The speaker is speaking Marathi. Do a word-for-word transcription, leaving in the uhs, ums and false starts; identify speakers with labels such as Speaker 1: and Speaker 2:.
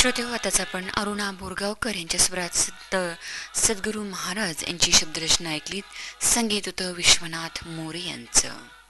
Speaker 1: श्रोतेहो, आताच आपण अरुणा बोरगावकर यांच्या स्वरात सिद्ध सद्गुरू महाराज यांची शब्दरचना ऐकलीत. संगीत होतं विश्वनाथ मोरे यांचं.